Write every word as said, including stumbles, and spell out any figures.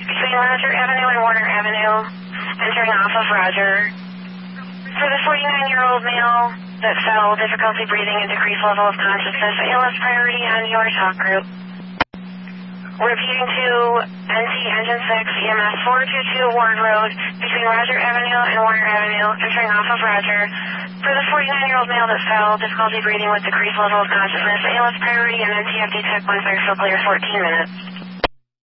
between Roger Avenue and Warner Avenue, entering off of Roger. For the forty-nine-year-old male that fell, difficulty breathing and decreased level of consciousness, A L S priority on your talk group. Repeating to N T Engine six, E M S four two two Ward Road, between Roger Avenue and Warner Avenue, entering off of Roger. For the forty-nine-year-old male that fell, difficulty breathing with decreased level of consciousness, A L S priority and N T F D Tech one five, so clear fourteen minutes.